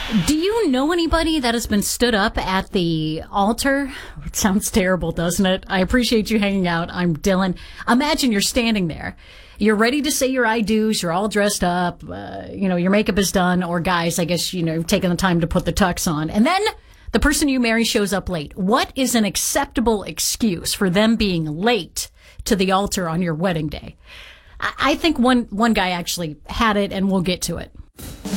Do you know anybody that has been stood up at the altar? It sounds terrible, doesn't it? I appreciate you hanging out. I'm Dylan. Imagine you're standing there. You're ready to say your I do's. You're all dressed up. Your makeup is done. Or guys, I guess, taking the time to put the tux on. And then the person you marry shows up late. What is an acceptable excuse for them being late to the altar on your wedding day? I think one guy actually had it, and we'll get to it.